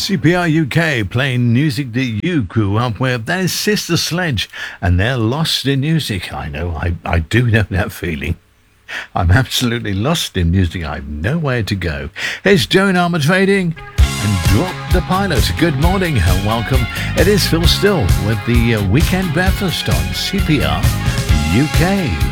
CPR UK playing music that you grew up with. That is Sister Sledge, and they're lost in music. I know, I do know that feeling. I'm absolutely lost in music. I have nowhere to go. Here's Joan Armatrading and Drop the Pilot. Good morning and welcome. It is Phil Still with the Weekend Breakfast on CPR UK.